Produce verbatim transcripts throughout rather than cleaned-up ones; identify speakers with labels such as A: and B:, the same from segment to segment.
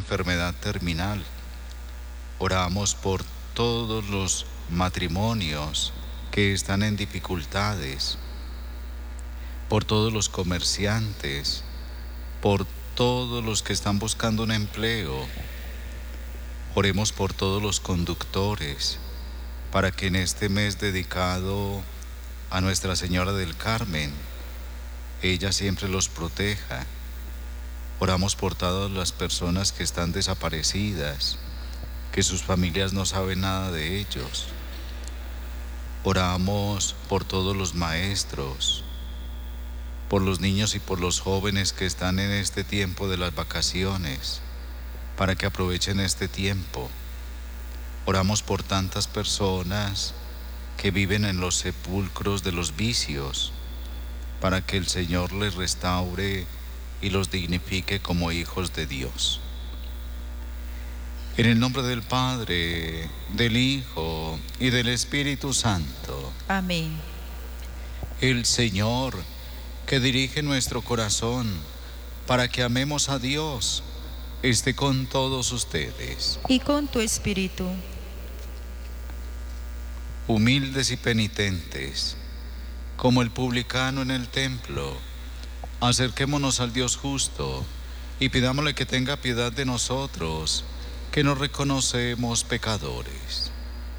A: enfermedad terminal. Oramos por todos los matrimonios que están en dificultades, por todos los comerciantes, por todos los que están buscando un empleo. Oremos por todos los conductores, para que en este mes dedicado a Nuestra Señora del Carmen, ella siempre los proteja. Oramos por todas las personas que están desaparecidas, que sus familias no saben nada de ellos. Oramos por todos los maestros, por los niños y por los jóvenes que están en este tiempo de las vacaciones, para que aprovechen este tiempo. Oramos por tantas personas que viven en los sepulcros de los vicios, para que el Señor les restaure y los dignifique como hijos de Dios. En el nombre del Padre, del Hijo y del Espíritu Santo.
B: Amén.
A: El Señor, que dirige nuestro corazón para que amemos a Dios, esté con todos ustedes.
B: Y con tu espíritu.
A: Humildes y penitentes, como el publicano en el templo, acerquémonos al Dios justo y pidámosle que tenga piedad de nosotros, que nos reconocemos pecadores.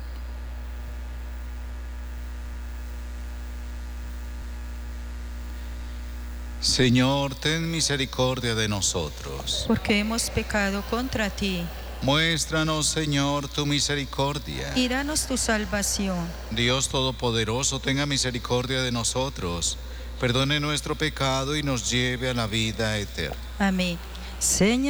A: Señor, ten misericordia de nosotros.
B: Porque hemos pecado contra ti.
A: Muéstranos, Señor, tu misericordia.
B: Y danos tu salvación.
A: Dios Todopoderoso, tenga misericordia de nosotros, perdone nuestro pecado y nos lleve a la vida eterna.
B: Amén. Señor.